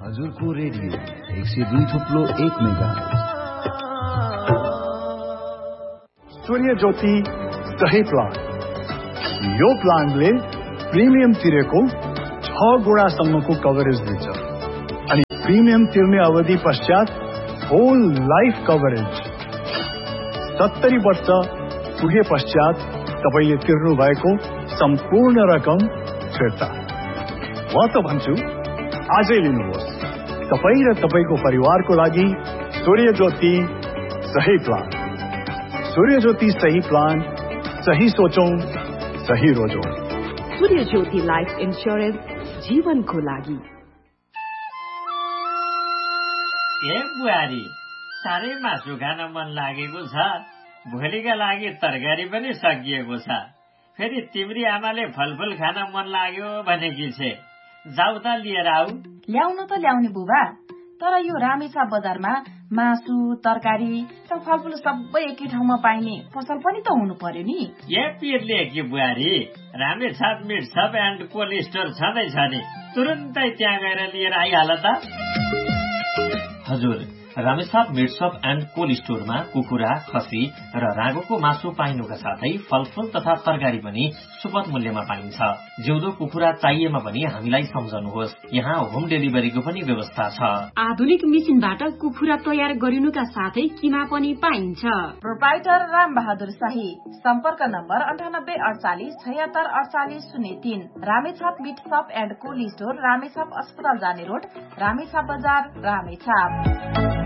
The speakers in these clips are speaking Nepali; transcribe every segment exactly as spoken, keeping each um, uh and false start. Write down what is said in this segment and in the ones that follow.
हजुरको रेडियो एक सय दुई थुप्लो एक मेगाहर्ज। सूर्य ज्योति सही प्लान। यो प्लानले प्रिमियम तिरेको छ गुणासम्मको कभरेज दिन्छ अनि प्रिमियम तिर्ने अवधि पश्चात होल लाइफ कभरेज। सत्तरी वर्ष पुगे पश्चात तपाईले तिर्नु भएको सम्पूर्ण रकम फिर्ता। म त भन्छु आजै लिनुहोस् तपाई र तपाईको परिवारको लागि सूर्य ज्योति सही प्लान। सूर्य ज्योति सही प्लान, सही सोचौं, सही रोजौं। सूर्य ज्योति लाइफ इन्स्योरेन्स, जीवनको लागि। ए बुहारी, साह्रै मासु खान मन लागेको छ। भोलिका लागि तरकारी पनि सकिएको छ। फेरि तिम्री आमाले फलफुल खान मन लाग्यो भनेकी छे। जाऊ त लिएर आऊ। ल्याउनु त ल्याउने बुबा, तर यो रामेछाप बजारमा मासु, तरकारी र फलफुल सबै एकै ठाउँमा पाइने पसल पनि त हुनु पर्यो नि। ए पिरले कि बुहारी, Ramechhap meet shop and cold store छँदैछ नि, तुरुन्तै त्यहाँ गएर लिएर आइहाल त। हजुर, Ramechhap meet shop and cold स्टोरमा कुखुरा, खसी र रागोको मासु पाइनुका साथै फलफुल तथा तरकारी पनि सुपथ मूल्यमा पाइन्छ। जिउँदो कुखुरा चाहिएमा पनि हामीलाई सम्झनुहोस्, यहाँ होम डेलिभरीको पनि व्यवस्था छ। आधुनिक मिसिनबाट कुखुरा तयार गरिनुका साथै किमा पनि पाइन्छ। प्रोप्राइटर राम बहादुर शाही। सम्पर्क नम्बर अन्ठानब्बे अडचालिस छयत्तर अडचालिस शून्य तीन। Ramechhap meet shop and cold store, Ramechhap अस्पताल जाने रोड, रामेछाप बजार, रामेछाप।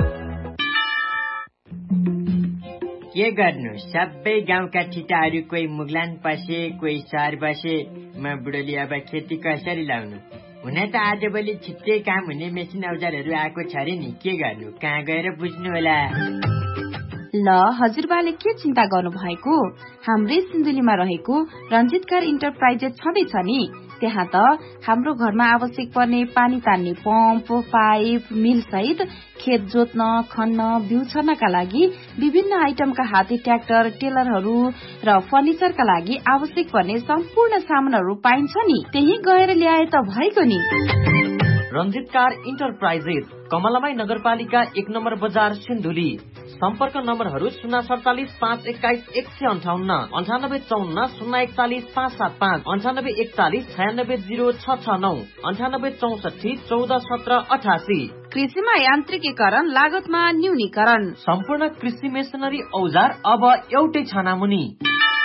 के गर्नु, सबै गाउँका ठिटाहरू कोही मुगलान पसे, कोही सहर बसे। म बुढोली अब खेती कसरी लाउनु? हुन त आजभोलि छिट्टै काम हुने मेसिन औजारहरू आएको छ रे नि, के गर्नु, कहाँ गएर बुझ्नु होला। ल हजुरबाले के चिन्ता गर्नु भएको, हाम्रै सिन्धुलीमा रहेको रञ्जित कार इन्टरप्राइजेस छँदैछ नि। त्यहाँ त हाम्रो घरमा आवश्यक पर्ने पानी तान्ने पम्प, पाइप, मिल सहित खेत जोत्न, खन्न, बिउ छर्नका लागि विभिन्न आइटमका हाते ट्र्याक्टर, टेलरहरू र फर्निचरका लागि आवश्यक पर्ने सम्पूर्ण सामानहरू पाइन्छ नि। त्यही गएर ल्याए त भएको नि। रञ्जित कार इन्टरप्राइजेस, कमलामाई नगरपालिका एक नम्बर बजार, सिन्धुली। सम्पर्क नम्बरहरू शून्य सडचालिस पाँच एक्काइस एक सय अन्ठाउन्न, अन्ठानब्बे चौन्न शून्य एकचालिस पाँच सात पाँच, अन्ठानब्बे एकचालिस छयानब्बे जिरो छ छ नौ, अन्ठानब्बे चौसठी चौध सत्र अठासी। कृषिमा यान्त्रिकीकरण, लागतमा न्यूनीकरण, सम्पूर्ण कृषि मेसिनरी औजार अब एउटै छानामुनि।